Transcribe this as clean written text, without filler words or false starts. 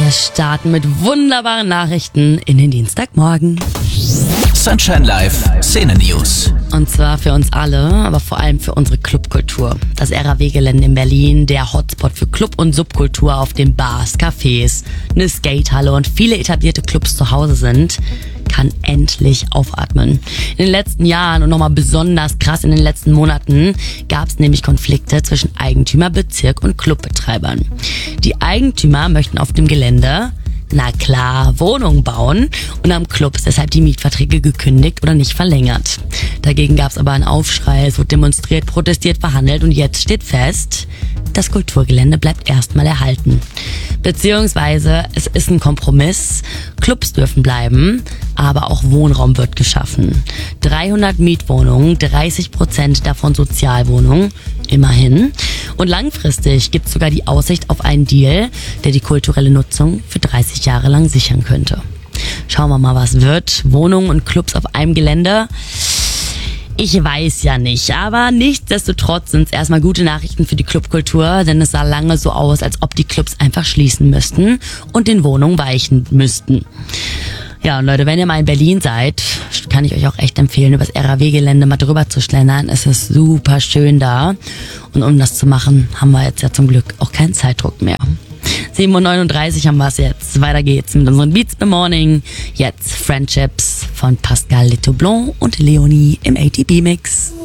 Wir starten mit wunderbaren Nachrichten in den Dienstagmorgen. Sunshine Live Szene News. Und zwar für uns alle, aber vor allem für unsere Clubkultur. Das RAW-Gelände in Berlin, der Hotspot für Club- und Subkultur, auf dem Bars, Cafés, eine Skatehalle und viele etablierte Clubs zu Hause sind, kann endlich aufatmen. In den letzten Jahren und nochmal besonders krass in den letzten Monaten gab es nämlich Konflikte zwischen Eigentümer, Bezirk und Clubbetreibern. Die Eigentümer möchten auf dem Gelände, na klar, Wohnungen bauen und am Club ist deshalb die Mietverträge gekündigt oder nicht verlängert. Dagegen gab es aber einen Aufschrei, es wurde demonstriert, protestiert, verhandelt und jetzt steht fest, das Kulturgelände bleibt erstmal erhalten. Beziehungsweise es ist ein Kompromiss, Clubs dürfen bleiben, aber auch Wohnraum wird geschaffen. 300 Mietwohnungen, 30% davon Sozialwohnungen, immerhin. Und langfristig gibt es sogar die Aussicht auf einen Deal, der die kulturelle Nutzung für 30 Jahre lang sichern könnte. Schauen wir mal, was wird. Wohnungen und Clubs auf einem Gelände? Ich weiß ja nicht, aber nichtsdestotrotz sind es erstmal gute Nachrichten für die Clubkultur, denn es sah lange so aus, als ob die Clubs einfach schließen müssten und den Wohnungen weichen müssten. Ja, und Leute, wenn ihr mal in Berlin seid, kann ich euch auch echt empfehlen, übers RAW-Gelände mal drüber zu schlendern. Es ist super schön da. Und um das zu machen, haben wir jetzt ja zum Glück auch keinen Zeitdruck mehr. 7:39 Uhr haben wir es jetzt. Weiter geht's mit unseren Beats the Morning. Jetzt Friendships von Pascal Letoublon und Leonie im ATB-Mix.